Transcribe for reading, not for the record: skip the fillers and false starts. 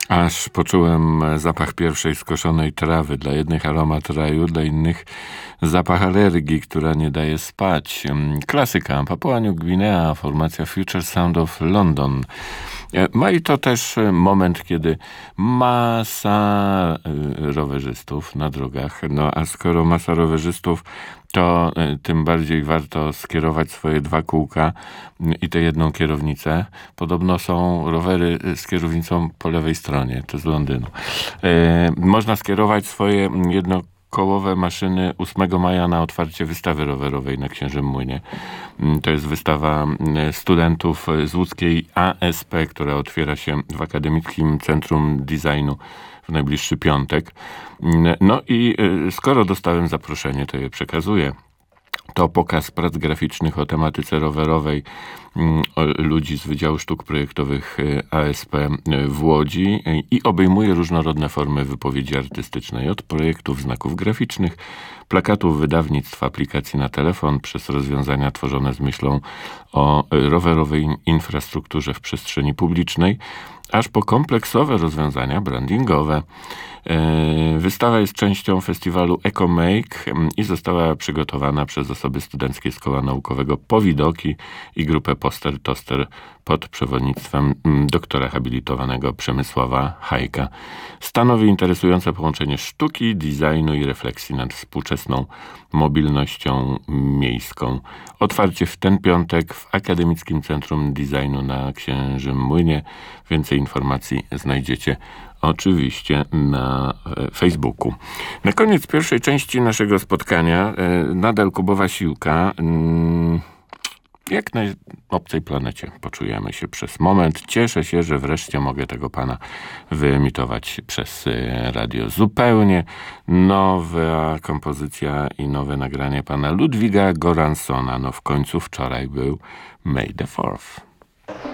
Aż poczułem zapach pierwszej skoszonej trawy. Dla jednych aromat raju, dla innych zapach alergii, która nie daje spać. Klasyka. Papua New Guinea, formacja Future Sound of London. No i to też moment, kiedy masa rowerzystów na drogach, no a skoro masa rowerzystów, to tym bardziej warto skierować swoje dwa kółka i tę jedną kierownicę. Podobno są rowery z kierownicą po lewej stronie, to z Londynu. Można skierować swoje jednokołowe maszyny 8 maja na otwarcie wystawy rowerowej na Księżym Młynie. To jest wystawa studentów z łódzkiej ASP, która otwiera się w Akademickim Centrum Designu w najbliższy piątek. No i skoro dostałem zaproszenie, to je przekazuję. To pokaz prac graficznych o tematyce rowerowej ludzi z Wydziału Sztuk Projektowych ASP w Łodzi i obejmuje różnorodne formy wypowiedzi artystycznej, od projektów znaków graficznych, plakatów, wydawnictw, aplikacji na telefon, przez rozwiązania tworzone z myślą o rowerowej infrastrukturze w przestrzeni publicznej, aż po kompleksowe rozwiązania brandingowe. Wystawa jest częścią festiwalu EcoMake i została przygotowana przez osoby studenckie z Koła Naukowego Powidoki i grupę Poster Toster pod przewodnictwem doktora habilitowanego Przemysława Hajka. Stanowi interesujące połączenie sztuki, designu i refleksji nad współczesną mobilnością miejską. Otwarcie w ten piątek w Akademickim Centrum Designu na Księżym Młynie. Więcej informacji znajdziecie oczywiście na Facebooku. Na koniec pierwszej części naszego spotkania nadal Kubowa Siłka. Jak na obcej planecie poczujemy się przez moment. Cieszę się, że wreszcie mogę tego pana wyemitować przez radio. Zupełnie nowa kompozycja i nowe nagranie pana Ludwiga Goransona. No w końcu wczoraj był May the 4th.